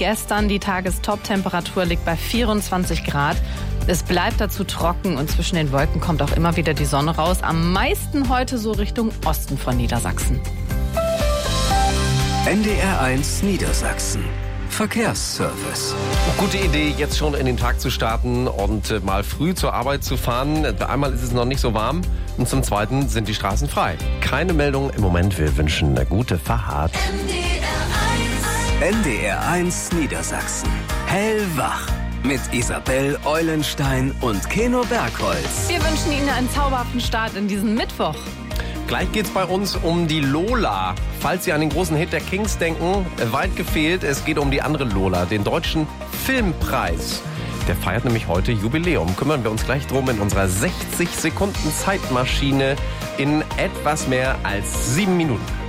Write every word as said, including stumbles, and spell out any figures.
gestern. Die Tagestop-Temperatur liegt bei vierundzwanzig Grad. Es bleibt dazu trocken und zwischen den Wolken kommt auch immer wieder die Sonne raus. Am meisten heute so Richtung Osten von Niedersachsen. N D R eins Niedersachsen. Verkehrsservice. Gute Idee, jetzt schon in den Tag zu starten und äh, mal früh zur Arbeit zu fahren. Einmal ist es noch nicht so warm und zum Zweiten sind die Straßen frei. Keine Meldung im Moment. Wir wünschen eine gute Fahrt. N D R eins Niedersachsen. Hellwach. Mit Isabel Eulenstein und Keno Bergholz. Wir wünschen Ihnen einen zauberhaften Start in diesen Mittwoch. Gleich geht's bei uns um die Lola. Falls Sie an den großen Hit der Kings denken, weit gefehlt, es geht um die andere Lola, den Deutschen Filmpreis. Der feiert nämlich heute Jubiläum. Kümmern wir uns gleich drum in unserer sechzig Sekunden Zeitmaschine in etwas mehr als sieben Minuten.